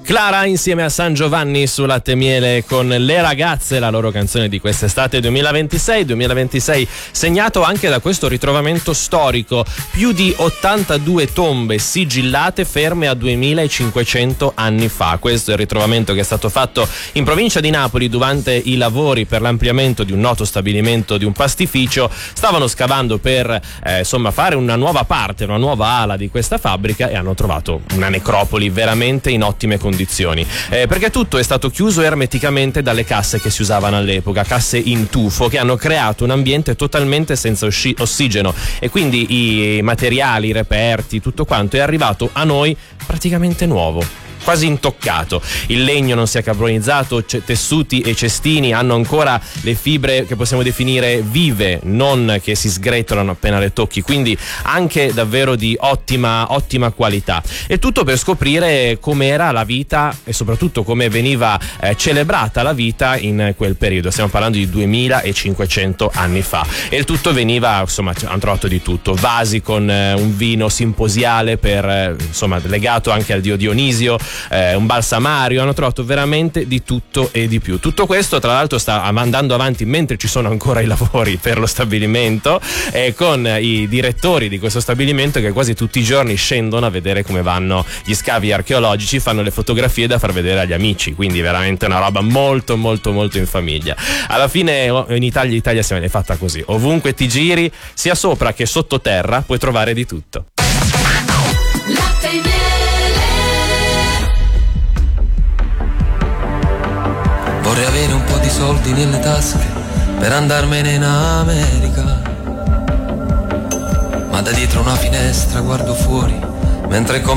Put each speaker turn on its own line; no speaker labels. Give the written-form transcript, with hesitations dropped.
Clara insieme a San Giovanni su Latte Miele con Le Ragazze, la loro canzone di quest'estate 2026 segnato anche da questo ritrovamento storico. Più di 82 tombe sigillate ferme a 2500 anni fa. Questo è il ritrovamento che è stato fatto in provincia di Napoli durante i lavori per l'ampliamento di un noto stabilimento di un pastificio. Stavano scavando per fare una nuova parte, una nuova ala di questa fabbrica, e hanno trovato una necropoli veramente in ottime condizioni. Perché tutto è stato chiuso ermeticamente dalle casse che si usavano all'epoca, casse in tufo, che hanno creato un ambiente totalmente senza ossigeno, e quindi i materiali, i reperti, tutto quanto è arrivato a noi praticamente nuovo, quasi intoccato. Il legno non si è carbonizzato, tessuti e cestini hanno ancora le fibre che possiamo definire vive, non che si sgretolano appena le tocchi, quindi anche davvero di ottima qualità. E tutto per scoprire com'era la vita e soprattutto come veniva celebrata la vita in quel periodo. Stiamo parlando di 2500 anni fa, e il tutto veniva, hanno trovato di tutto: vasi con un vino simposiale legato anche al dio Dionisio, un balsamario, hanno trovato veramente di tutto e di più. Tutto questo tra l'altro sta andando avanti mentre ci sono ancora i lavori per lo stabilimento, con i direttori di questo stabilimento che quasi tutti i giorni scendono a vedere come vanno gli scavi archeologici, fanno le fotografie da far vedere agli amici, quindi veramente una roba molto molto molto in famiglia. Alla fine in Italia si è fatta così: ovunque ti giri, sia sopra che sottoterra, puoi trovare di tutto.
Vorrei avere un po' di soldi nelle tasche per andarmene in America, ma da dietro una finestra guardo fuori mentre